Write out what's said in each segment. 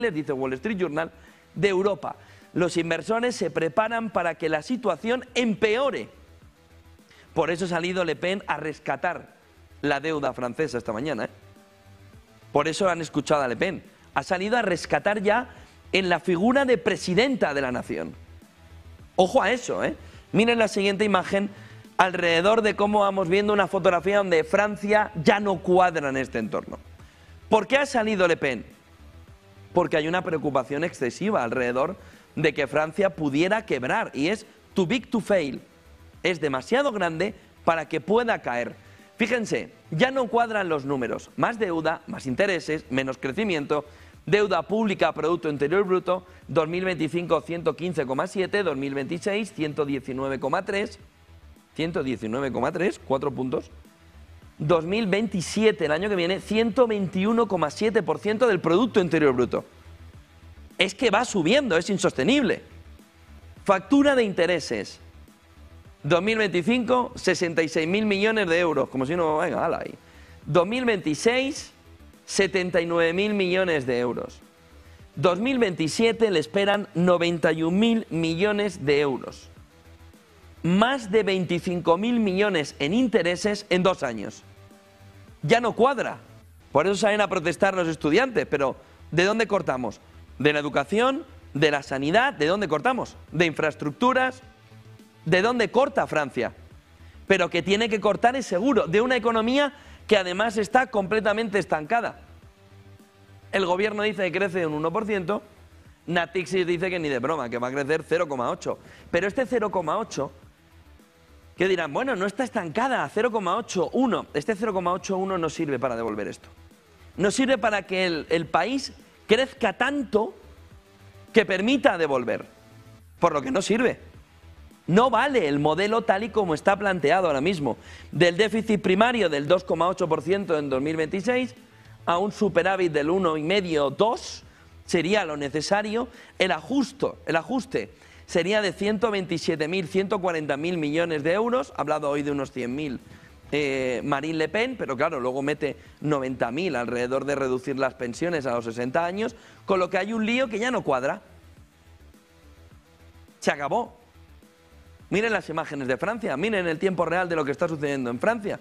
dice Wall Street Journal, de Europa. Los inversores se preparan para que la situación empeore. Por eso ha salido Le Pen a rescatar la deuda francesa esta mañana. Por eso han escuchado a Le Pen. Ha salido a rescatar ya en la figura de presidenta de la nación. Ojo a eso, ¿eh? Miren la siguiente imagen alrededor de cómo vamos viendo una fotografía donde Francia ya no cuadra en este entorno. ¿Por qué ha salido Le Pen? Porque hay una preocupación excesiva alrededor de que Francia pudiera quebrar y es too big to fail. Es demasiado grande para que pueda caer. Fíjense, ya no cuadran los números. Más deuda, más intereses, menos crecimiento. Deuda pública a Producto Interior Bruto, 2025 115,7, 2026 119,3, 119,3, 4 puntos. 2027, el año que viene, 121,7% del Producto Interior Bruto. Es que va subiendo, es insostenible. Factura de intereses. 2025, 66.000 millones de euros, como si no, venga, hala ahí. 2026, 79.000 millones de euros. 2027 le esperan 91.000 millones de euros. Más de 25.000 millones en intereses en 2 años. Ya no cuadra. Por eso salen a protestar los estudiantes. Pero ¿de dónde cortamos? ¿De la educación? ¿De la sanidad? ¿De dónde cortamos? ¿De infraestructuras? ¿De dónde corta Francia? Pero que tiene que cortar es seguro. De una economía que además está completamente estancada. El gobierno dice que crece un 1%, Natixis dice que ni de broma, que va a crecer 0,8%. Pero este 0,8%, ¿qué dirán? Bueno, no está estancada, 0,81. Este 0,81 no sirve para devolver esto. No sirve para que el país crezca tanto que permita devolver. Por lo que no sirve. No vale el modelo tal y como está planteado ahora mismo. Del déficit primario del 2,8% en 2026 a un superávit del 1,5-2 sería lo necesario. El ajuste sería de 127.000, 140.000 millones de euros. Ha hablado hoy de unos 100.000 Marine Le Pen, pero claro, luego mete 90.000 alrededor de reducir las pensiones a los 60 años, con lo que hay un lío que ya no cuadra. Se acabó. Miren las imágenes de Francia, miren el tiempo real de lo que está sucediendo en Francia.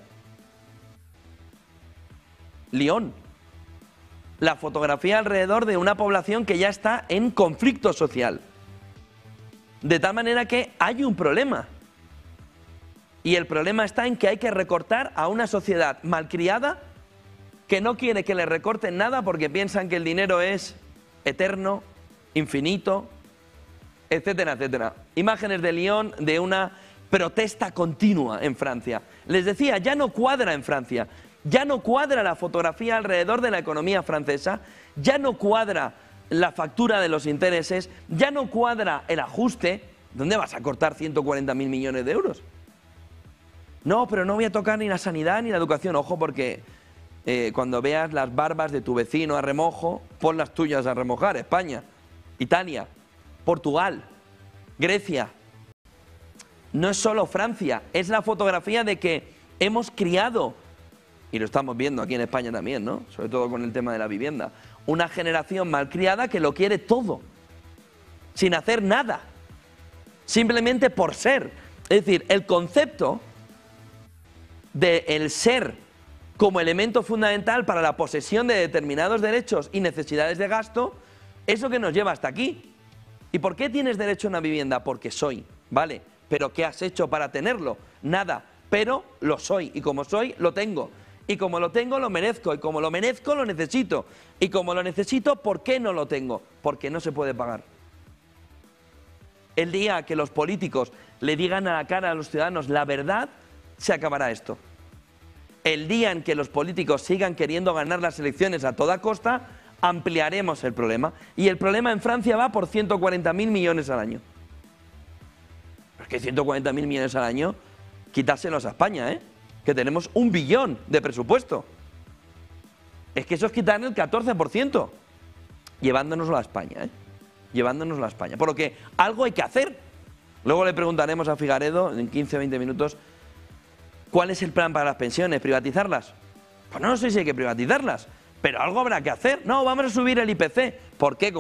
Lyon. La fotografía alrededor de una población que ya está en conflicto social. De tal manera que hay un problema. Y el problema está en que hay que recortar a una sociedad malcriada que no quiere que le recorten nada porque piensan que el dinero es eterno, infinito, etcétera, etcétera. Imágenes de Lyon de una protesta continua en Francia. Les decía, ya no cuadra en Francia. Ya no cuadra la fotografía alrededor de la economía francesa, ya no cuadra la factura de los intereses, ya no cuadra el ajuste. ¿Dónde vas a cortar 140.000 millones de euros? No, pero no voy a tocar ni la sanidad ni la educación. Ojo, porque cuando veas las barbas de tu vecino a remojo, pon las tuyas a remojar. España, Italia, Portugal, Grecia. No es solo Francia, es la fotografía de que hemos criado, y lo estamos viendo aquí en España también, ¿no? Sobre todo con el tema de la vivienda. Una generación malcriada que lo quiere todo, sin hacer nada, simplemente por ser. Es decir, el concepto del ser como elemento fundamental para la posesión de determinados derechos y necesidades de gasto es lo que nos lleva hasta aquí. ¿Y por qué tienes derecho a una vivienda? Porque soy, ¿vale? ¿Pero qué has hecho para tenerlo? Nada, pero lo soy, y como soy, lo tengo. Y como lo tengo, lo merezco. Y como lo merezco, lo necesito. Y como lo necesito, ¿por qué no lo tengo? Porque no se puede pagar. El día que los políticos le digan a la cara a los ciudadanos la verdad, se acabará esto. El día en que los políticos sigan queriendo ganar las elecciones a toda costa, ampliaremos el problema. Y el problema en Francia va por 140.000 millones al año. Pero es que 140.000 millones al año, quitárselos a España, ¿eh? Que tenemos 1 billón de presupuesto. Es que eso es quitarle el 14%, llevándonoslo a España, ¿eh? Llevándonoslo a España. Por lo que algo hay que hacer. Luego le preguntaremos a Figaredo, en 15 o 20 minutos, ¿cuál es el plan para las pensiones? ¿Privatizarlas? Pues no sé si hay que privatizarlas, pero algo habrá que hacer. No, vamos a subir el IPC. ¿Por qué?